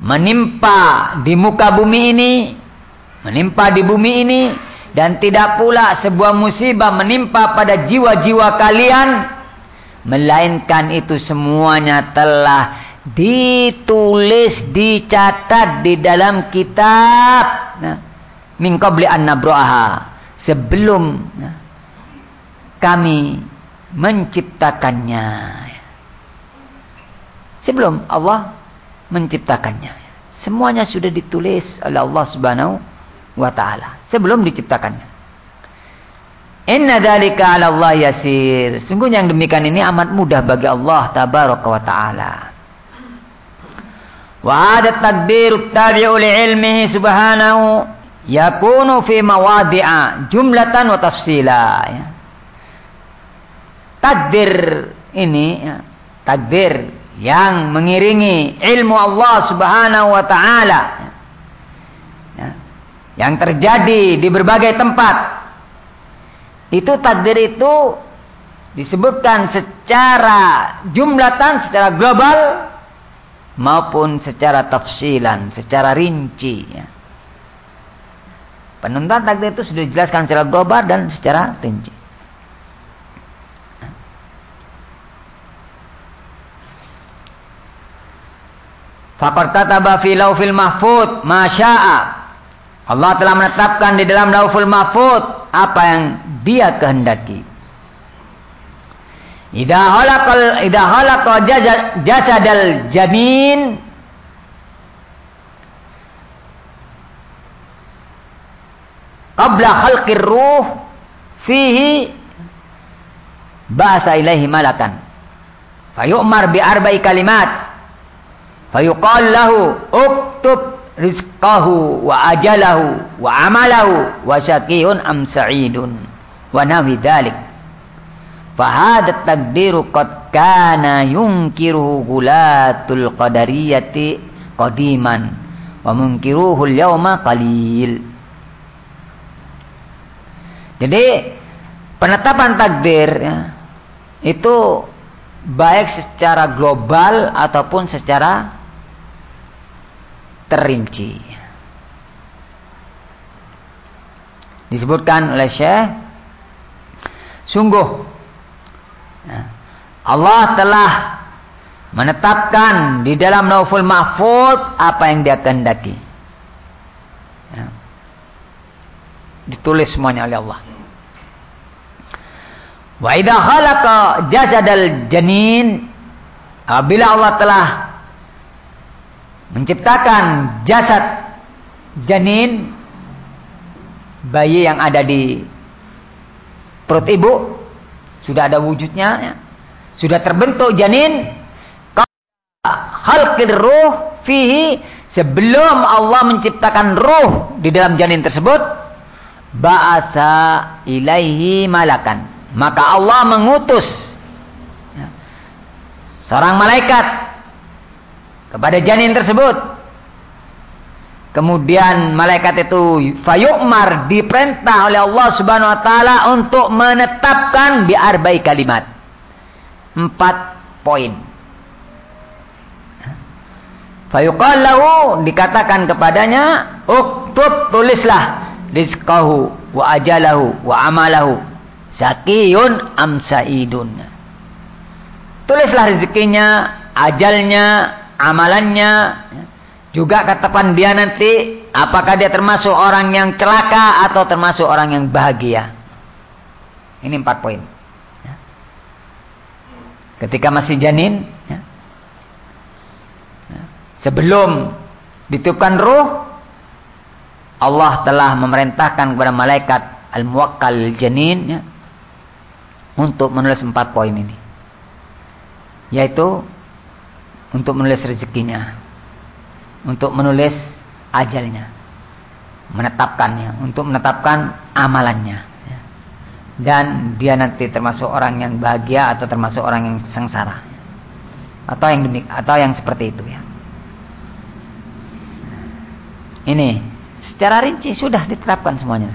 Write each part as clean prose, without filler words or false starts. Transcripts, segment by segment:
menimpa di muka bumi ini, menimpa di bumi ini, dan tidak pula sebuah musibah menimpa pada jiwa-jiwa kalian, melainkan itu semuanya telah ditulis, dicatat di dalam kitab. Min qabli an nabra'aha, sebelum kami menciptakannya. Sebelum Allah menciptakannya, semuanya sudah ditulis oleh Allah Subhanahu wa taala sebelum diciptakannya. Inna dzalika 'ala Allah yasir. Sungguhnya yang demikian ini amat mudah bagi Allah tabaraka wa taala. Wa hada taqdir tabi'u li ilmihi subhanahu yakunu fi mawadi'a jumlatan wa tafsila. Takdir ini, takdir yang mengiringi ilmu Allah Subhanahu wa taala, yang terjadi di berbagai tempat, itu takdir itu disebutkan secara jumlatan, secara global, maupun secara tafsilan, secara rinci. Penentuan takdir itu sudah dijelaskan secara global dan secara rinci. Faqad kataba fi laufil mahfuz ma syaa. Allah telah menetapkan di dalam lauful mahfuz apa yang Dia kehendaki. Idza khalaqa jasadal janin qabla khalqir ruh fihi ba'atha ilaihi malakan fayu'mar bi arba'i kalimat fayuqal lahu uktub rizqahu wa ajalahu wa amalahu wa syaqiyun am sa'idun wa nawi dzalik fa hadha taqdiru qad kana yunkiruhu gulatul qadariyati qadiman wa munkiruhu al-yawma qalil. Jadi penetapan takdir itu baik secara global ataupun secara terinci. Disebutkan oleh Syekh, sungguh Allah telah menetapkan di dalam Lauhul Mahfuz apa yang Dia kehendaki. Ditulis semuanya oleh Allah. Wa idza khalaqa jasadal janin, apabila Allah telah menciptakan jasad janin, bayi yang ada di perut ibu, sudah ada wujudnya, sudah terbentuk janin, khalqir ruh fihi, sebelum Allah menciptakan ruh di dalam janin tersebut, ba'asa ilaihi malakan, maka Allah mengutus seorang malaikat kepada janin tersebut. Kemudian malaikat itu fayu'mar, diperintah oleh Allah Subhanahu wa taala untuk menetapkan bi arba'i kalimat, 4 poin. Fayuqal lahu, dikatakan kepadanya, uktub, tulislah, rizqahu wa ajalahu wa amalahu syaqiyun am sa'idun. Tulislah rezekinya, ajalnya, amalannya, juga katakan dia nanti apakah dia termasuk orang yang celaka atau termasuk orang yang bahagia. Ini 4 poin. Ketika masih janin, sebelum ditiupkan ruh, Allah telah memerintahkan kepada malaikat al-muwakkal janin untuk menulis 4 poin ini, yaitu untuk menulis rezekinya, untuk menulis ajalnya, menetapkannya, untuk menetapkan amalannya, dan dia nanti termasuk orang yang bahagia atau termasuk orang yang sengsara, atau yang seperti itu ya. Ini secara rinci sudah ditetapkan semuanya.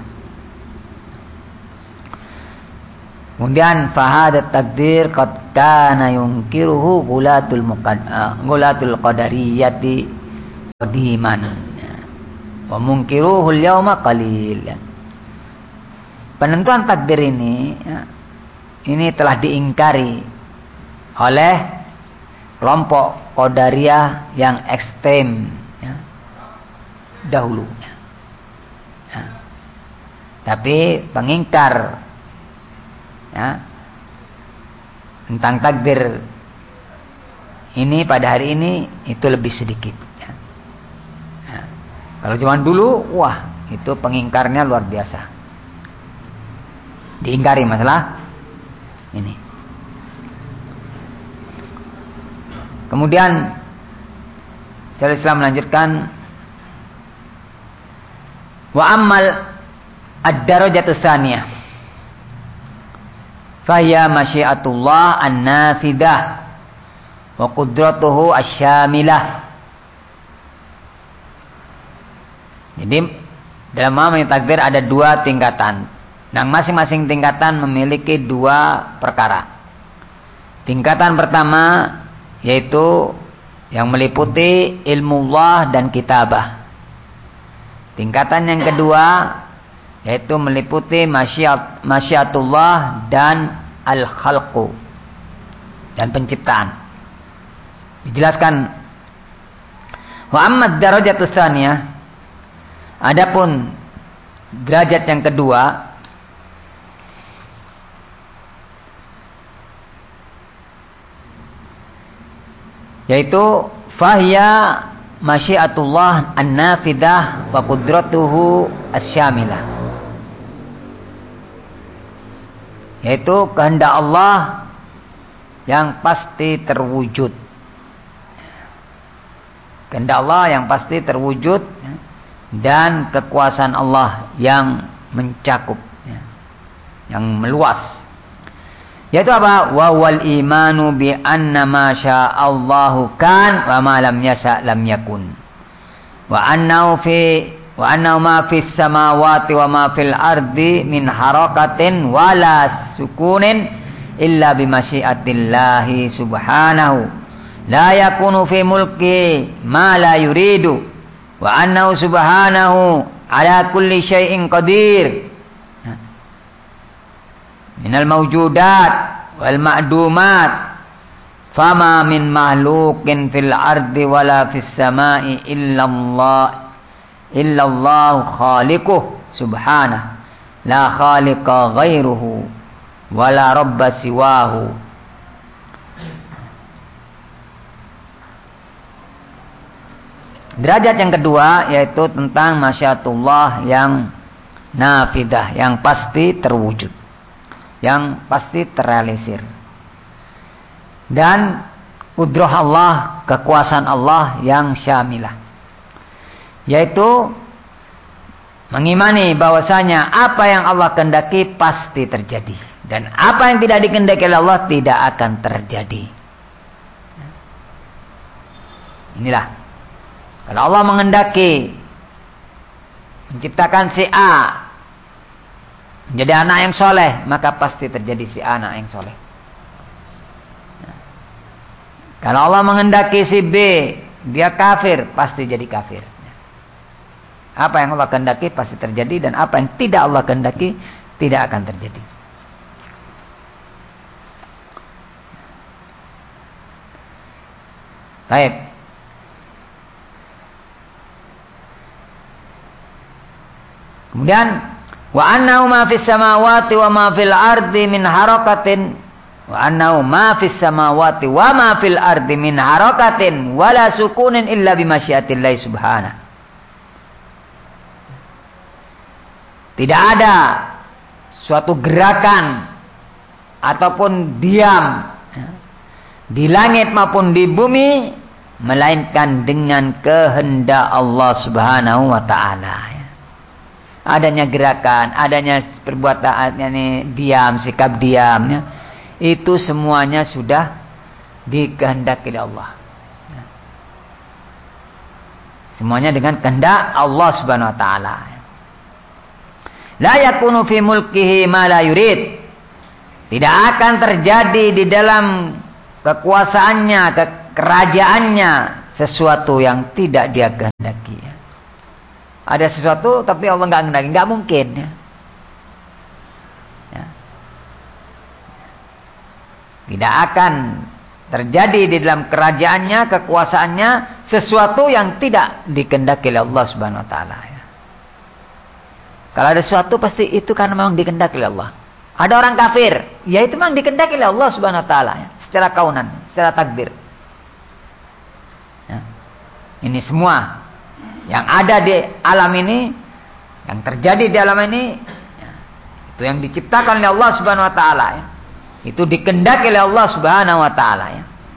Kemudian fahadat takdir qad kana yunkiruhu gulatul qadariyati qadiman. Wa munkiruhul yauma qalil. Penentuan takdir ini ini telah diingkari oleh kelompok Qadariyah yang ekstrem dahulu. Tapi pengingkar tentang takdir ini pada hari ini itu lebih sedikit. Kalau zaman dulu, wah itu pengingkarnya luar biasa. Diingkari masalah ini. Kemudian Syaikhul Islam melanjutkan, wa ammal ad-darajatu tsaniyah fahiya masyiatullah an-nafidah wa qudratuhu asy-syamilah. Jadi dalam memahami takdir ada dua tingkatan. Nah, masing-masing tingkatan memiliki dua perkara. Tingkatan pertama yaitu yang meliputi ilmu Allah dan kitabah. Tingkatan yang kedua yaitu meliputi masyiatullah dan al-khalqu dan penciptaan. Dijelaskan, wa amma ad-darajatu tsaniyah, adapun derajat yang kedua yaitu fahiya masyiatullah an-nafidah wa qudratuhu asy-syamilah, yaitu kehendak Allah yang pasti terwujud. Kehendak Allah yang pasti terwujud dan kekuasaan Allah yang mencakup, yang meluas. Yaitu apa? Wa wal imanu bi anna ma sya'allahu kan wa ma lam yasha' lam yakun. Wa annahu ma fis samawati wa ma fil ardi min harakatin wala sukunin illa bi masyiatillahi subhanahu. La yakunu fi mulki ma la yuridu. Wa annahu subhanahu ala kulli syai'in qadir. Minal mawjudat wal ma'dumat, fama min mahlukin fil ardi wala fis samai illallah khaliquh subhanahu la khaliqa ghairuhu wala rabba siwahu. Derajat yang kedua yaitu tentang masyiatullah yang nafidah, yang pasti terwujud, yang pasti terrealisir, dan qudrah Allah, kekuasaan Allah yang syamilah, yaitu mengimani bahwasanya apa yang Allah kehendaki pasti terjadi dan apa yang tidak dikehendaki oleh Allah tidak akan terjadi. Inilah, kalau Allah menghendaki menciptakan si A menjadi anak yang soleh, maka pasti terjadi si anak yang soleh. Kalau Allah menghendaki si B dia kafir, pasti jadi kafir. Apa yang Allah kehendaki pasti terjadi, dan apa yang tidak Allah kehendaki tidak akan terjadi. Baik. Kemudian wa annahu ma fis samawati wa ma fil ardi min harakatin, wa annahu ma fis samawati wa ma fil ardi min harakatin wala sukunin illa bi masyiatillahi subhanahu. Tidak ada suatu gerakan ataupun diam di langit maupun di bumi melainkan dengan kehendak Allah Subhanahu wa taala. Adanya gerakan, adanya perbuatan ini diam, sikap diamnya, itu semuanya sudah dikehendaki oleh Allah. Semuanya dengan kehendak Allah Subhanahu wa taala. La yakunu fi mulkihi ma la yurid. Tidak akan terjadi di dalam kekuasaannya, kerajaannya sesuatu yang tidak dia kehendaki. Ada sesuatu tapi Allah nggak kehendaki, nggak mungkin. Tidak akan terjadi di dalam kerajaannya, kekuasaannya sesuatu yang tidak dikehendaki oleh Allah Subhanahu wa taala. Kalau ada sesuatu pasti itu karena memang dikehendaki oleh Allah. Ada orang kafir, ya itu memang dikehendaki oleh Allah Subhanahu wa taala secara kaunan, secara takdir. Ini semua yang ada di alam ini, yang terjadi di alam ini, itu yang diciptakan oleh Allah Subhanahu wa taala. Itu dikehendaki oleh Allah Subhanahu wa taala.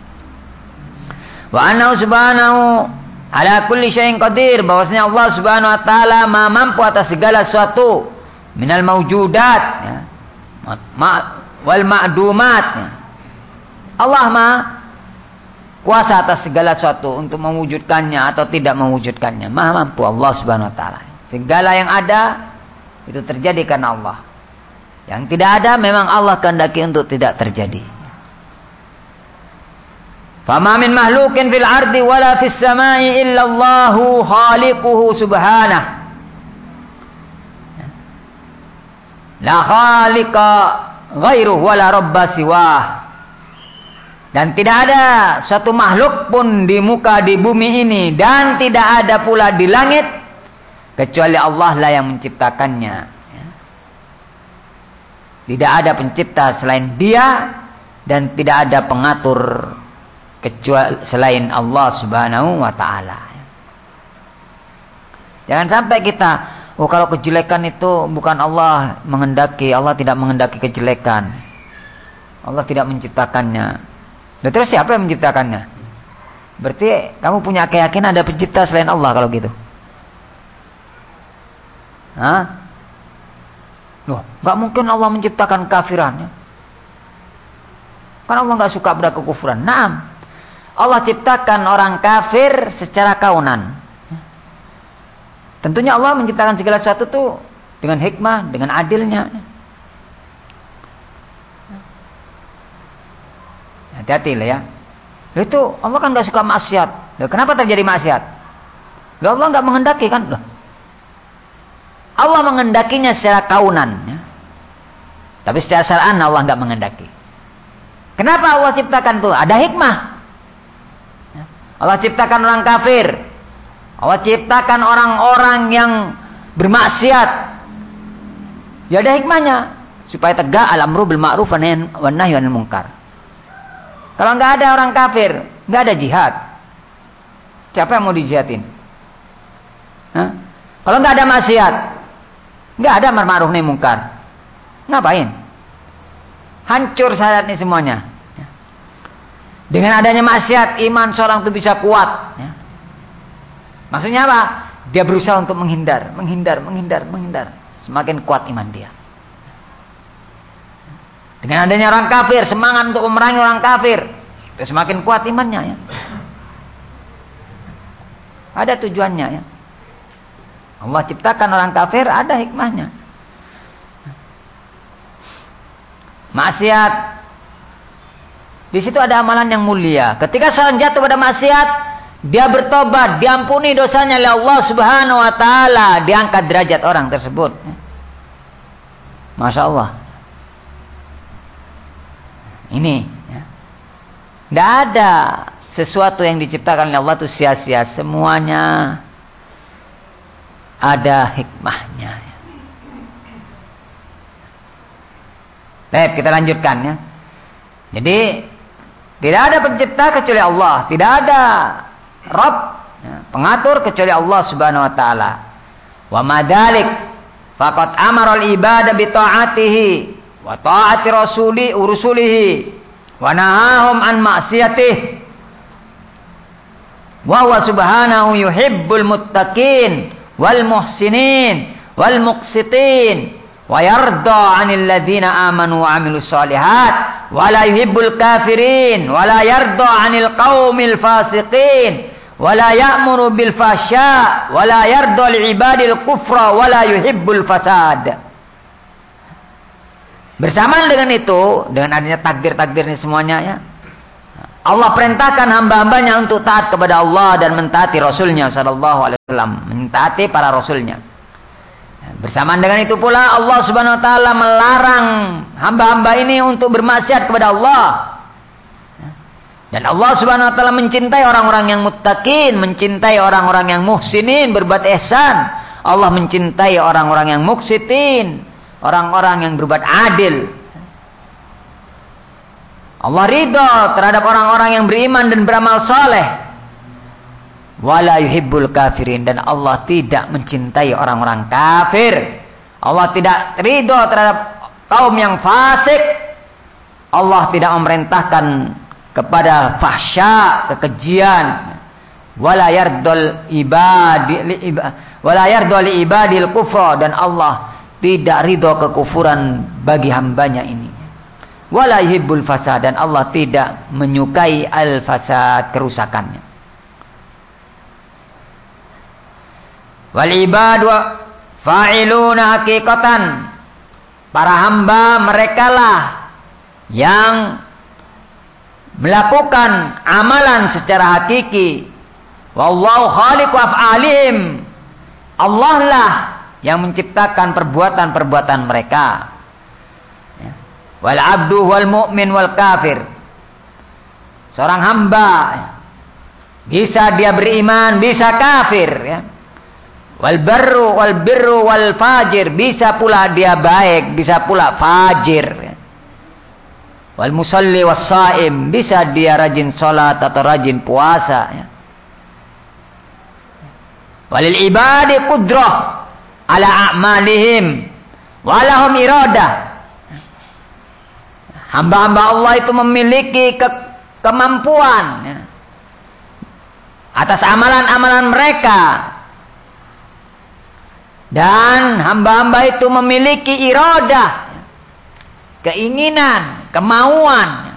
Wa annahu subhanahu ala kulli syai'in qadir, bahwasanya Allah Subhanahu wa taala Maha mampu atas segala sesuatu, minal maujudat wal ma'dumat. Allah Maha kuasa atas segala sesuatu untuk mewujudkannya atau tidak mewujudkannya. Maha mampu Allah Subhanahu wa taala. Segala yang ada itu terjadi karena Allah. Yang tidak ada memang Allah kehendaki untuk tidak terjadi. Fama min mahlukin fil ardi wala fis samai illa Allahu khaliquhu subhanahu. La khaliqa ghairuhu wala rabba siwah. Dan tidak ada suatu makhluk pun di bumi ini dan tidak ada pula di langit kecuali Allah lah yang menciptakannya. Tidak ada pencipta selain Dia dan tidak ada pengatur kecuali selain Allah Subhanahu wa taala. Jangan sampai kita, kalau kejelekan itu bukan Allah menghendaki, Allah tidak menghendaki kejelekan. Allah tidak menciptakannya. Nah, terus siapa yang menciptakannya? Berarti kamu punya keyakinan ada pencipta selain Allah kalau gitu. Loh, nggak mungkin Allah menciptakan kafirannya. Karena Allah nggak suka pada kekufuran. Naam, Allah ciptakan orang kafir secara kaunan. Tentunya Allah menciptakan segala sesuatu tuh dengan hikmah, dengan adilnya. Hati-hati lah ya. Itu Allah kan nggak suka maksiat. Loh, kenapa terjadi maksiat? Loh, Allah nggak menghendaki kan? Loh. Allah menghendakinya secara kaunan, ya. Tapi secara syar'an Allah nggak menghendaki. Kenapa Allah ciptakan tuh? Ada hikmah. Allah ciptakan orang kafir. Allah ciptakan orang-orang yang bermaksiat. Ya ada hikmahnya supaya tegak al-amru bil ma'ruf wan nahyi 'anil munkar. Kalau nggak ada orang kafir, nggak ada jihad. Siapa yang mau dijihadin? Kalau nggak ada maksiat, nggak ada amar ma'ruf nahi munkar. Ngapain? Hancur syarat ini semuanya. Dengan adanya maksiat, iman seorang itu bisa kuat. Maksudnya apa? Dia berusaha untuk menghindar. Semakin kuat iman dia. Dengan adanya orang kafir, semangat untuk memerangi orang kafir, itu semakin kuat imannya. Ya. Ada tujuannya. Ya. Allah ciptakan orang kafir, ada hikmahnya. Maksiat, di situ ada amalan yang mulia. Ketika seorang jatuh pada maksiat, dia bertobat, diampuni dosanya oleh Allah Subhanahu wa taala, diangkat derajat orang tersebut. Masya Allah. Ini ya. Tidak ada sesuatu yang diciptakan oleh Allah itu sia-sia. Semuanya ada hikmahnya. Baik, kita lanjutkan ya. Jadi tidak ada pencipta kecuali Allah, tidak ada Rabb, ya, pengatur kecuali Allah Subhanahu wa taala. Wa madzalik faqad amara al-ibada bi ta'atihi wa ta'ati rusulihi wa nahahum an ma'siyatihi. Wa huwa subhanahu yuhibbul muttaqin wal muhsinin wal muqsitin wa yarda 'anil ladzina amanu wa 'amilus shalihat wa la yuhibbul kafirin wa la yarda 'anil qaumil fasiqin wa la ya'muru bil fahsya wa la yarda li 'ibadil kufra wa la yuhibbul fasad. Bersamaan dengan itu, dengan adanya takdir-takdir ini semuanya ya, Allah perintahkan hamba-hambanya untuk taat kepada Allah dan mentaati Rasulnya sallallahu alaihi wasallam, mentaati para Rasulnya. Bersamaan dengan itu pula Allah Subhanahu wa taala melarang hamba-hamba ini untuk bermaksiat kepada Allah. Dan Allah Subhanahu wa taala mencintai orang-orang yang muttaqin, mencintai orang-orang yang muhsinin, berbuat ihsan. Allah mencintai orang-orang yang muqsitin, orang-orang yang berbuat adil. Allah ridha terhadap orang-orang yang beriman dan beramal saleh. Wala yuhibbul kafirin, dan Allah tidak mencintai orang-orang kafir. Allah tidak ridha terhadap kaum yang fasik. Allah tidak memerintahkan kepada fahsya, kekejian. Wala yardul li ibadil kufra, dan Allah tidak ridha kekufuran bagi hambanya ini. Wala yuhibbul fasad, dan Allah tidak menyukai al-fasad, kerusakannya. Wal ibadu fa'iluna hakikatan, para hamba merekalah yang melakukan amalan secara hakiki. Wallahu khaliqu af'alihim, Allah lah yang menciptakan perbuatan-perbuatan mereka. Wal abdu wal mu'min wal kafir, seorang hamba bisa dia beriman, bisa kafir, ya. Wal barru wal birru wal fajir, bisa pula dia baik, bisa pula fajir, ya. Wal musalli was saim, bisa dia rajin salat atau rajin puasa, ya. Walil ibadi qudrah ala a'malihim walahum iradah, hamba-hamba Allah itu memiliki kemampuan, ya, atas amalan-amalan mereka. Dan hamba-hamba itu memiliki iradah, keinginan, kemauan.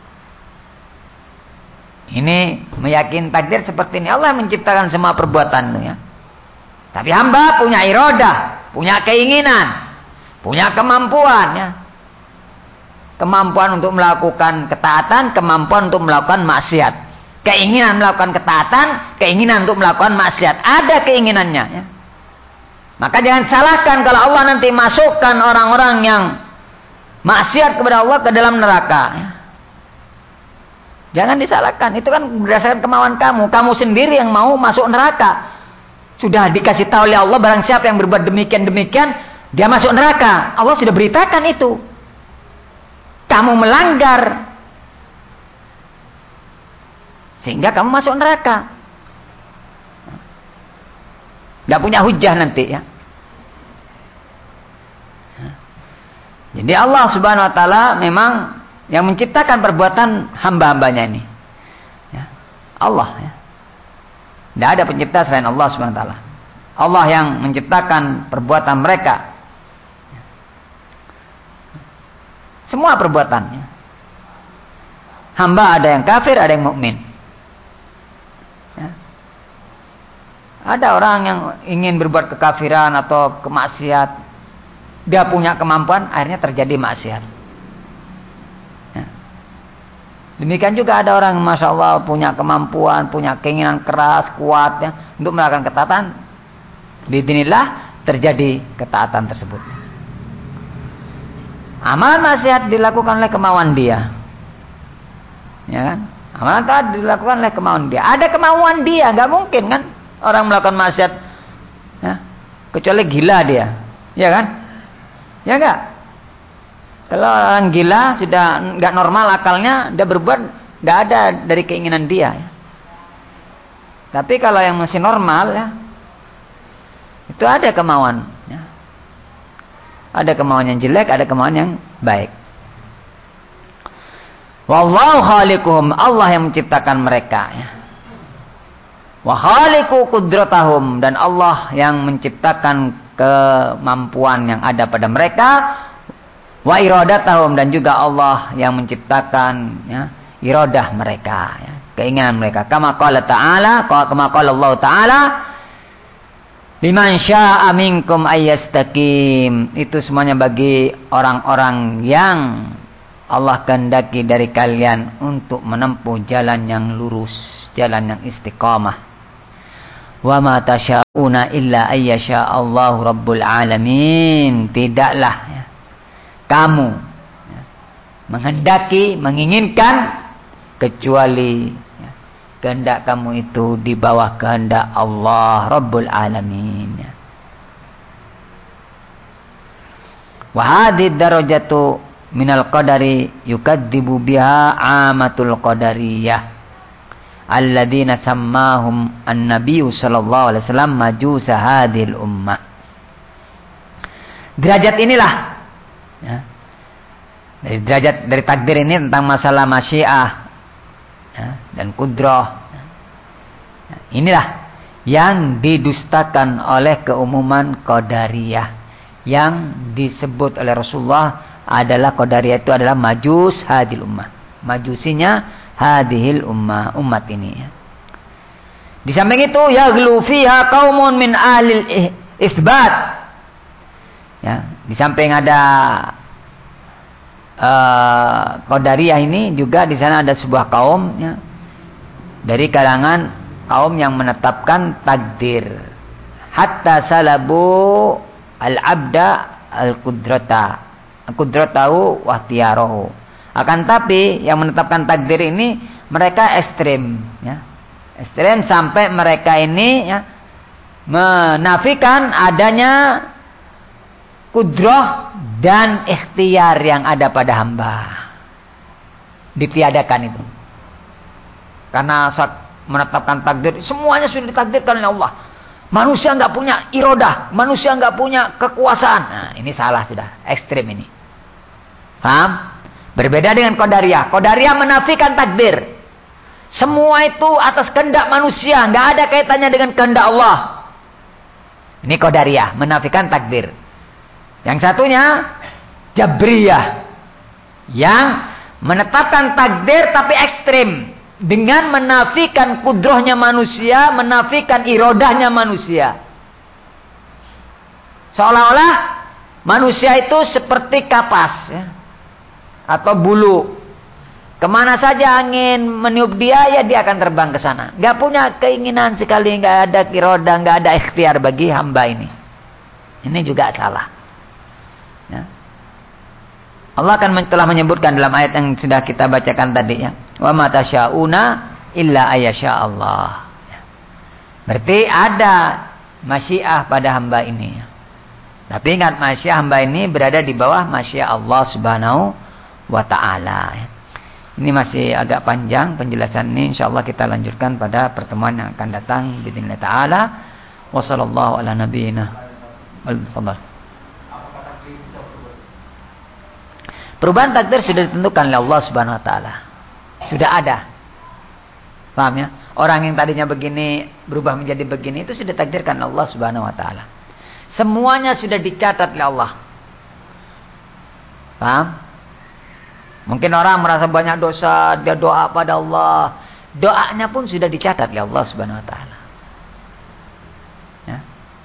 Ini meyakini takdir seperti ini. Allah menciptakan semua perbuatan itu, ya. Tapi hamba punya iradah, punya keinginan, punya kemampuan, ya. Kemampuan untuk melakukan ketaatan, kemampuan untuk melakukan maksiat. Keinginan melakukan ketaatan, keinginan untuk melakukan maksiat. Ada keinginannya, ya. Maka jangan salahkan kalau Allah nanti masukkan orang-orang yang maksiat kepada Allah ke dalam neraka, ya. Jangan disalahkan. Itu kan berdasarkan kemauan kamu. Kamu sendiri yang mau masuk neraka. Sudah dikasih tahu oleh Allah, barang siapa yang berbuat demikian-demikian, dia masuk neraka. Allah sudah beritakan itu. Kamu melanggar, sehingga kamu masuk neraka. Tidak punya hujah nanti, ya. Jadi Allah Subhanahu wa taala memang yang menciptakan perbuatan hamba-hambanya ini, ya. Allah, ya. Tidak ada pencipta selain Allah Subhanahu wa taala. Allah yang menciptakan perbuatan mereka. Semua perbuatannya. Hamba ada yang kafir, ada yang mukmin. Ya. Ada orang yang ingin berbuat kekafiran atau kemaksiat, dia punya kemampuan, akhirnya terjadi maksiat. Ya. Demikian juga ada orang, masya Allah, punya kemampuan, punya keinginan keras, kuat, ya, untuk melakukan ketaatan. Biidznillah terjadi ketaatan tersebut. Amalan maksiat dilakukan oleh kemauan dia, ya kan? Amalan taat dilakukan oleh kemauan dia. Ada kemauan dia, nggak mungkin kan orang melakukan maksiat, ya, kecuali gila dia, ya kan? Ya nggak? Kalau orang gila sudah nggak normal akalnya, dia berbuat nggak ada dari keinginan dia, ya. Tapi kalau yang masih normal, ya, itu ada kemauan, ya. Ada kemauan yang jelek, ada kemauan yang baik. Wallahu khaliquhum, Allah yang menciptakan mereka, ya. Wa khaliqu qudratahum, dan Allah yang menciptakan kemampuan yang ada pada mereka. Wa iradatahum, dan juga Allah yang menciptakan, ya, iradah mereka, ya, keinginan mereka. Kama qala ta'ala, kama qala Allah Ta'ala, liman syaa minkum ayyastaqim. Itu semuanya bagi orang-orang yang Allah kehendaki dari kalian untuk menempuh jalan yang lurus, jalan yang istiqamah. Wa ma tasyauna illa ayyasha Allahu rabbul alamin. Tidaklah kamu menghendaki, menginginkan kecuali kehendak kamu itu di bawah kehendak Allah rabbul alamin. Wa hadhihi darajatu minal qadari yukadzibu biha amatul qadariyah alladzina sammahum an-nabiyyu sallallahu alaihi wasallam majusa hadhil ummah. Derajat inilah ya, dari takdir ini tentang masalah masyiah ya, dan kudrah. Inilah yang didustakan oleh keumuman qadariyah, yang disebut oleh Rasulullah adalah qadariyah itu adalah majus hadil ummah, majusinya hadhil ummah, umat ini ya. Di samping itu yaghlu fiha qaumun min ahlil isbat ya, di samping ada qadariyah ini juga di sana ada sebuah kaum ya, dari kalangan kaum yang menetapkan takdir, hatta salabu al-abda al-qudratahu wa ikhtiyarahu. Akan tapi yang menetapkan takdir ini mereka ekstrim ya. Ekstrim sampai mereka ini ya, menafikan adanya kudrah dan ikhtiar yang ada pada hamba. Ditiadakan itu. Karena saat menetapkan takdir, semuanya sudah ditakdirkan oleh Allah. Manusia nggak punya irodah, manusia nggak punya kekuasaan. Nah, ini salah sudah, ekstrim ini. Paham? Berbeda dengan qadariyah. Qadariyah menafikan takdir. Semua itu atas kehendak manusia, nggak ada kaitannya dengan kehendak Allah. Ini qadariyah, menafikan takdir. Yang satunya jabriyah, yang menetapkan takdir tapi ekstrim, dengan menafikan kudrohnya manusia, menafikan irodahnya manusia. Seolah-olah manusia itu seperti kapas ya, atau bulu. Kemana saja angin meniup dia, ya dia akan terbang ke sana. Gak punya keinginan sekali, gak ada irodah, gak ada ikhtiar bagi hamba ini. Ini juga salah ya. Allah telah menyebutkan dalam ayat yang sudah kita bacakan tadi ya, wa ma tasyauna illa ayyasha Allah. Berarti ada masyiah pada hamba ini. Tapi ingat, masyiah hamba ini berada di bawah masyiah Allah Subhanahu wa taala. Ini masih agak panjang penjelasan ini, insyaallah kita lanjutkan pada pertemuan yang akan datang bismillah taala. Wassallallahu ala nabiyyina wal fadl. Perubahan takdir sudah ditentukan oleh Allah Subhanahu wa taala. Sudah ada. Paham ya? Orang yang tadinya begini berubah menjadi begini itu sudah takdirkan Allah Subhanahu wa taala. Semuanya sudah dicatat oleh Allah. Paham? Mungkin orang merasa banyak dosa, dia doa pada Allah. Doanya pun sudah dicatat oleh Allah Subhanahu wa taala. Ya.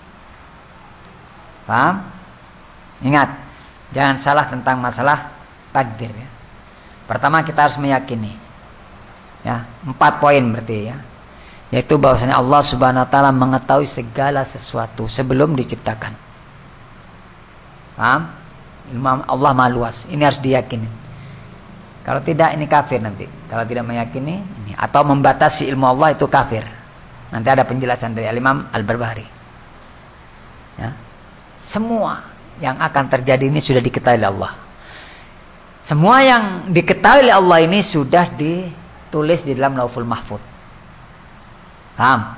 Paham? Ingat, jangan salah tentang masalah takdir ya. Pertama kita harus meyakini ya, 4 poin berarti ya, yaitu bahwasanya Allah Subhanahu wa taala mengetahui segala sesuatu sebelum diciptakan. Paham? Ilmu Allah maha luas. Ini harus diyakini. Kalau tidak ini kafir nanti. Kalau tidak meyakini ini, atau membatasi ilmu Allah itu kafir. Nanti ada penjelasan dari Imam Al-Barbahari. Ya. Semua yang akan terjadi ini sudah diketahui oleh Allah. Semua yang diketahui oleh Allah ini sudah ditulis di dalam Lauhul Mahfuz. Paham?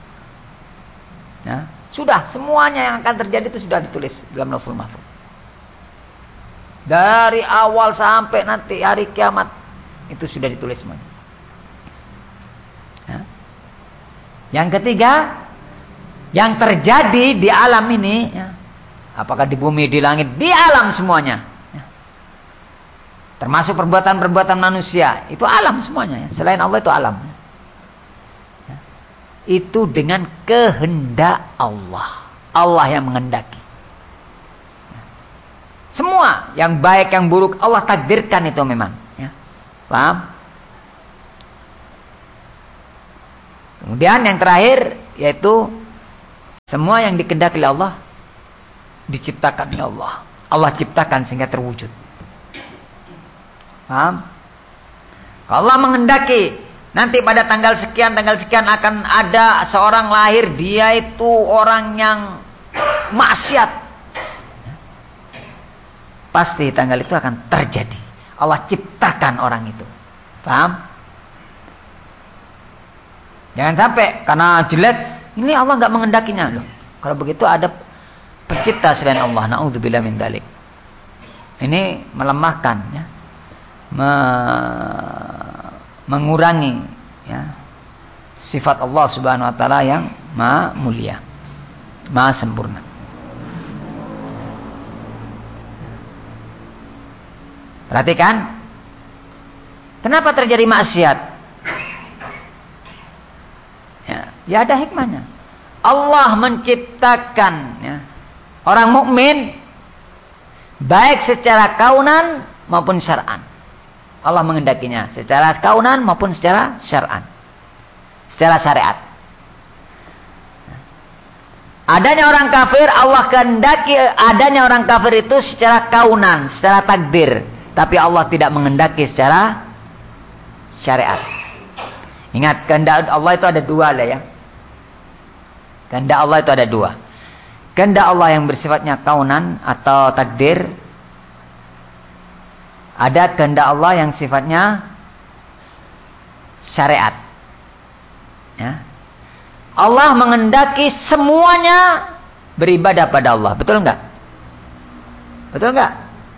Ya, sudah semuanya yang akan terjadi itu sudah ditulis di dalam Lauhul Mahfuz. Dari awal sampai nanti hari kiamat itu sudah ditulis semuanya. Ya. Yang ketiga, yang terjadi di alam ini, ya, apakah di bumi, di langit, di alam semuanya. Termasuk perbuatan-perbuatan manusia. Itu alam semuanya. Ya. Selain Allah itu alam. Ya. Itu dengan kehendak Allah. Allah yang menghendaki. Ya. Semua yang baik yang buruk Allah takdirkan itu memang, ya. Paham? Kemudian yang terakhir yaitu semua yang dikehendaki oleh Allah diciptakan oleh Allah. Allah ciptakan sehingga terwujud. Paham? Kalau Allah menghendaki nanti pada tanggal sekian akan ada seorang lahir, dia itu orang yang maksiat, pasti tanggal itu akan terjadi. Allah ciptakan orang itu. Paham? Jangan sampai karena jelek, ini Allah nggak menghendakinya loh. Kalau begitu ada pencipta selain Allah. Na'udzubillah min dzalik. Ini melemahkan, ya. Mengurangi, ya, sifat Allah Subhanahu wa taala yang maha mulia, maha sempurna. Perhatikan, kenapa terjadi maksiat? Ya ada hikmahnya. Allah menciptakan, ya, orang mukmin baik secara kaunan maupun syar'an. Allah menghendakinya secara kaunan maupun secara syar'an, secara syariat. Adanya orang kafir, Allah kehendaki adanya orang kafir itu secara kaunan, secara takdir, tapi Allah tidak menghendaki secara syariat. Ingat, kehendak Allah itu ada dua lah, ya. Kehendak Allah itu ada dua. Kehendak Allah yang bersifatnya kaunan atau takdir. Ada kehendak Allah yang sifatnya syariat, ya. Allah menghendaki semuanya beribadah pada Allah. Betul enggak? Betul enggak?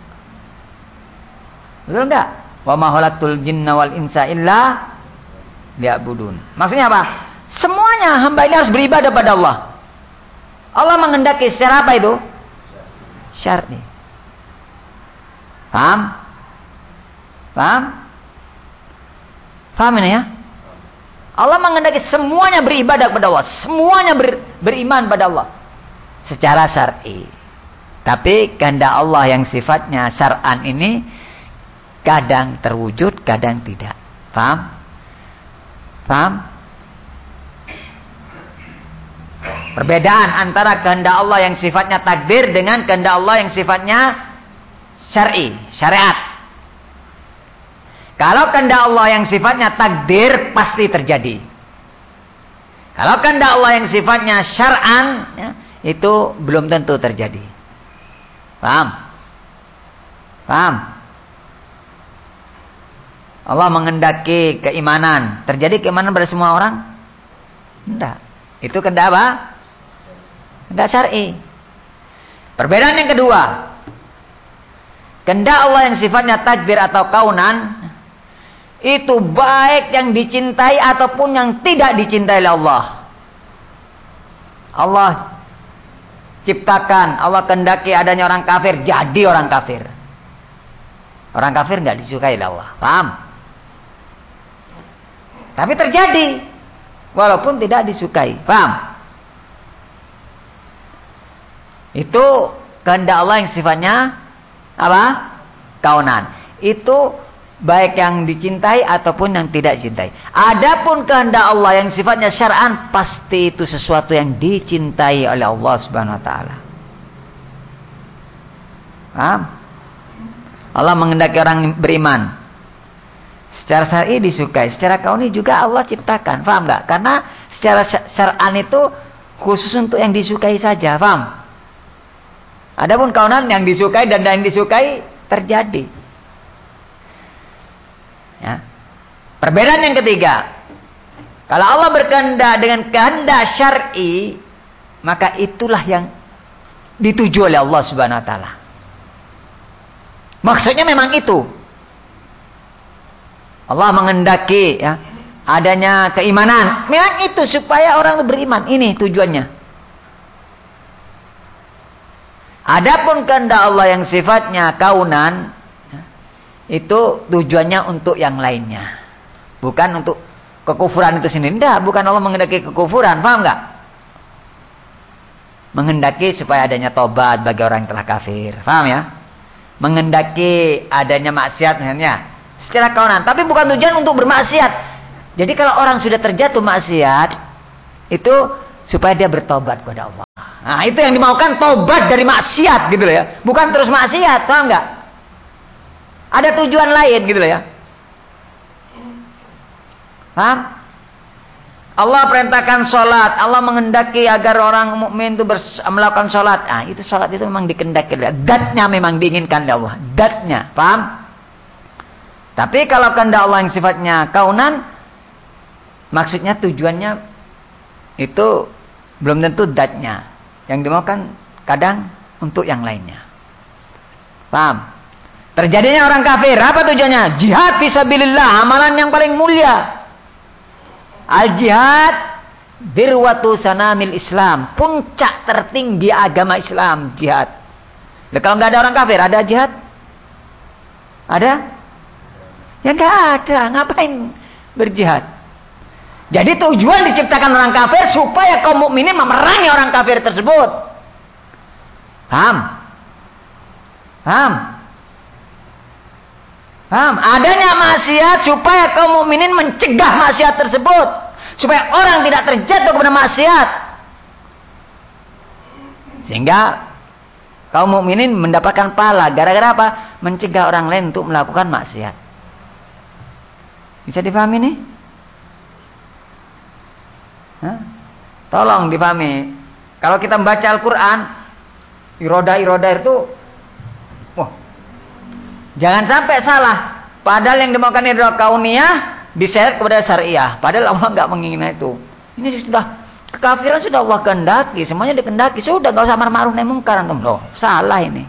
Betul enggak? Wa ma khalaqtul jinna wal insa illa liya'budun. Maksudnya apa? Semuanya hamba ini harus beribadah pada Allah. Allah menghendaki secara apa itu? Syar'i. Paham? Paham? Paham ini, ya? Allah menghendaki semuanya beribadah kepada Allah, semuanya beriman pada Allah secara syar'i. Tapi kehendak Allah yang sifatnya syar'an ini kadang terwujud, kadang tidak. Paham? Paham? Perbedaan antara kehendak Allah yang sifatnya takdir dengan kehendak Allah yang sifatnya syar'i, syariat. Kalau kehendak Allah yang sifatnya takdir pasti terjadi. Kalau kehendak Allah yang sifatnya syar'an, ya, itu belum tentu terjadi. Paham? Paham? Allah menghendaki keimanan. Terjadi keimanan pada semua orang? Tidak. Itu kehendak apa? Kehendak syar'i. Perbedaan yang kedua. Kehendak Allah yang sifatnya takdir atau kaunan, itu baik yang dicintai ataupun yang tidak dicintai oleh Allah. Allah ciptakan, Allah kehendaki adanya orang kafir, jadi orang kafir. Orang kafir nggak disukai oleh Allah. Paham? Tapi terjadi walaupun tidak disukai. Paham? Itu kehendak Allah yang sifatnya apa? Kaunan. Itu baik yang dicintai ataupun yang tidak dicintai. Adapun kehendak Allah yang sifatnya syar'an, pasti itu sesuatu yang dicintai oleh Allah Subhanahu wa taala. Paham? Allah menghendaki orang beriman. Secara syar'i disukai, secara kauni juga Allah ciptakan. Paham enggak? Karena secara syar'an itu khusus untuk yang disukai saja, paham? Adapun kaunan yang disukai dan yang disukai terjadi. Ya. Perbedaan yang ketiga, kalau Allah berkehendak dengan kehendak syar'i, maka itulah yang dituju oleh Allah Subhanahu wa taala. Maksudnya memang itu. Allah menghendaki, ya, adanya keimanan. Memang itu supaya orang beriman. Ini tujuannya. Adapun kehendak Allah yang sifatnya kaunan, itu tujuannya untuk yang lainnya, bukan untuk kekufuran itu sendiri. Tidak, bukan Allah menghendaki kekufuran, paham nggak? Menghendaki supaya adanya tobat bagi orang yang telah kafir, paham ya? mengendaki adanya maksiat misalnya secara kawanan, tapi bukan tujuan untuk bermaksiat. Jadi kalau orang sudah terjatuh maksiat itu supaya dia bertobat kepada Allah. Nah, itu yang dimaukan, tobat dari maksiat gitu loh ya. Bukan terus maksiat, paham enggak? Ada tujuan lain gitu loh ya. Paham? Allah perintahkan sholat, Allah menghendaki agar orang mukmin itu melakukan sholat. Ah, itu sholat itu memang dikehendaki, datnya memang diinginkan oleh Allah, datnya, paham? Tapi kalau kehendak Allah yang sifatnya kaunan, maksudnya tujuannya itu belum tentu datnya. Yang dimaukan kadang untuk yang lainnya. Paham? Terjadinya orang kafir, apa tujuannya? Jihad fisabilillah, amalan yang paling mulia. Al-jihad dirwatu sanamil Islam, puncak tertinggi agama Islam, jihad. Nah, kalau nggak ada orang kafir, ada jihad? Ada? Ya nggak ada, ngapain berjihad? Jadi tujuan diciptakan orang kafir supaya kaum mukminin memerangi orang kafir tersebut. Paham? Paham? Paham? Adanya maksiat supaya kaum mukminin mencegah maksiat tersebut, supaya orang tidak terjatuh kepada maksiat. Sehingga kaum mukminin mendapatkan pahala gara-gara apa? Mencegah orang lain untuk melakukan maksiat. Bisa dipahami nih? Hah? Tolong dipahami. Kalau kita membaca Al-Quran, iroda itu, wah, jangan sampai salah. Padahal yang dimaukan iroda kauniyah diseret kepada syariah. Padahal Allah nggak menginginkan itu. Ini sudah kekafiran, sudah Allah kehendaki, semuanya dikehendaki. Sudah nggak usah amar ma'ruf nahi munkar antum. Loh, salah ini.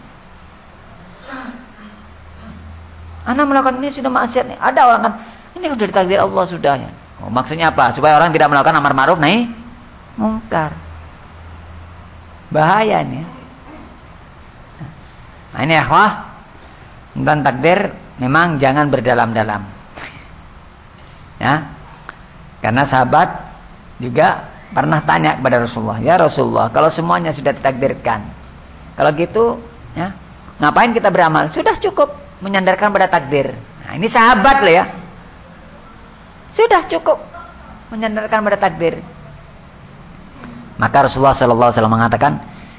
Anak melakukan ini sudah maksiat nih. Ada orang kan, ini sudah ditakdir Allah sudah ya. Oh, maksudnya apa? Supaya orang tidak melakukan amar ma'ruf nahi munkar. Bahaya ini. Nah, ini akhwah, tentang takdir memang jangan berdalam-dalam. Ya. Karena sahabat juga pernah tanya kepada Rasulullah, "Ya Rasulullah, kalau semuanya sudah ditakdirkan, kalau gitu, ya, ngapain kita beramal? Sudah cukup menyandarkan pada takdir." Nah, ini sahabat loh ya. Sudah cukup menyandarkan pada takdir. Maka Rasulullah sallallahu alaihi wasallam mengatakan,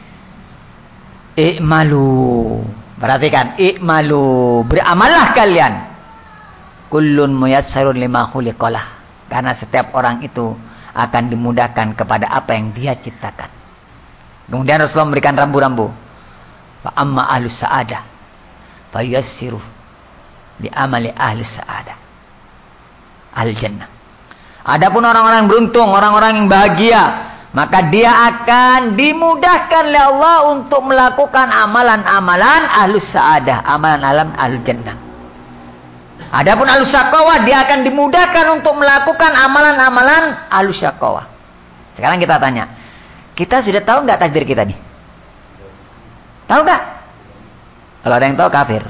"I'malu." Perhatikan, "I'malu." Beramallah kalian. Kullun muyassarun lima khuliqalah. Karena setiap orang itu akan dimudahkan kepada apa yang dia ciptakan. Kemudian Rasulullah memberikan rambu-rambu. Fa amma ahlus sa'adah fa yassiru li amali ahli sa'adah. Al-jannah. Adapun orang-orang beruntung, orang-orang yang bahagia, maka dia akan dimudahkan oleh Allah untuk melakukan amalan-amalan ahlus sa'adah, amalan-amalan al-jannah. Adapun ahlus syaqawah, dia akan dimudahkan untuk melakukan amalan-amalan ahlus syaqawah. Sekarang kita tanya, kita sudah tahu nggak takdir kita nih? Tahu nggak? Kalau ada yang tahu kafir.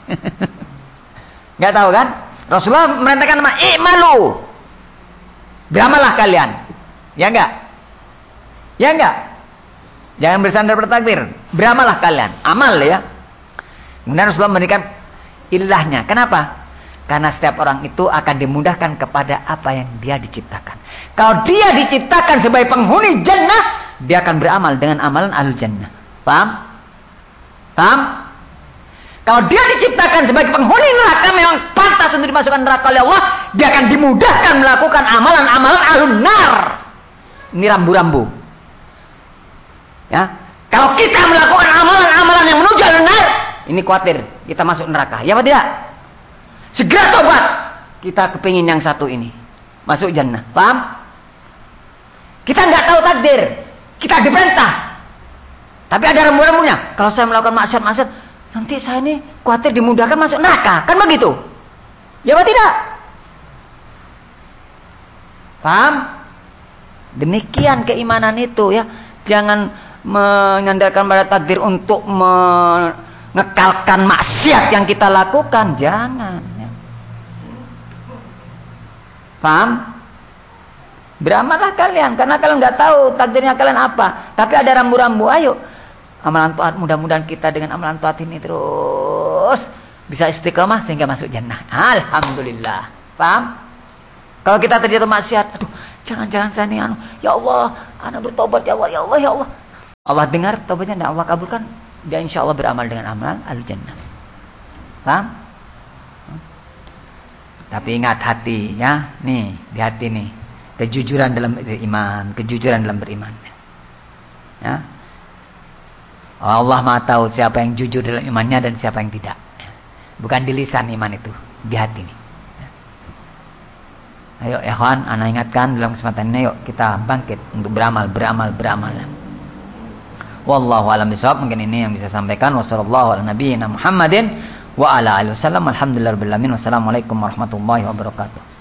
Nggak tahu kan? Rasulullah merintahkan nama i'malu. Beramallah kalian. Ya enggak? Ya enggak? Jangan bersandar pada takdir. Beramallah kalian. Amal ya. Kemudian Rasulullah memberikan ilahnya. Kenapa? Karena setiap orang itu akan dimudahkan kepada apa yang dia diciptakan. Kalau dia diciptakan sebagai penghuni jannah, dia akan beramal dengan amalan ahlul jannah. Paham? Paham? Kalau dia diciptakan sebagai penghuni neraka, memang pantas untuk dimasukkan neraka oleh Allah, dia akan dimudahkan melakukan amalan-amalan ahlun nar. Ini rambu-rambu. Ya, kalau kita melakukan amalan-amalan yang menuju ahlun nar, ini khawatir kita masuk neraka. Ya apa tidak? Segera tobat. Kita kepingin yang satu ini, masuk jannah. Paham? Kita nggak tahu takdir, kita diperintah. Tapi ada rambu-rambunya. Kalau saya melakukan maksiat, nanti saya ini khawatir dimudahkan masuk neraka. Kan begitu? Ya apa tidak? Paham? Demikian keimanan itu ya. Jangan menyandarkan pada takdir untuk mengekalkan maksiat yang kita lakukan. Jangan. Ya. Paham? Beramallah kalian. Karena kalian nggak tahu takdirnya kalian apa. Tapi ada rambu-rambu. Ayo. amalan taat, mudah-mudahan kita dengan amalan taat ini terus bisa istiqamah sehingga masuk jannah. Alhamdulillah. Paham? Kalau kita terjatuh maksiat, aduh, jangan-jangan saya ini ya Allah, ana bertobat ya Allah, ya Allah, ya Allah. Allah dengar tobatnya dan Allah kabulkan, dia insya Allah beramal dengan amalan al-jannah. Paham? Tapi ingat hati ya, nih di hati nih, kejujuran dalam beriman, kejujuran dalam beriman. Ya. Allah Maha tahu siapa yang jujur dalam imannya dan siapa yang tidak. Bukan di lisan iman itu, di hati nih. Ayo ikhwan, ana ingatkan dalam kesempatan ini, yuk kita bangkit untuk beramal. Wallahu a'lam bishawab. Mungkin ini yang bisa sampaikan. Wassallallahu ala nabiyyina Muhammadin wa ala alihi wasallam. Alhamdulillahirabbil alamin. Wassalamualaikum warahmatullahi wabarakatuh.